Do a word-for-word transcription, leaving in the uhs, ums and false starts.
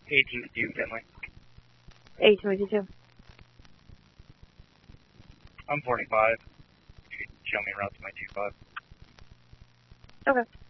eighteen fifty-two, Finley. eighteen fifty-two. I'm forty-five. You can show me around to my two five. Okay.